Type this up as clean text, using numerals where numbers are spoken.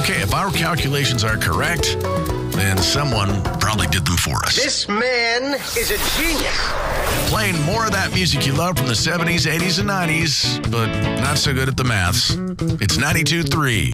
Okay, if our calculations are correct, then someone probably did them for us. This man is a genius. Playing more of that music you love from the 70s, 80s, and 90s, but not so good at the maths. It's 92.3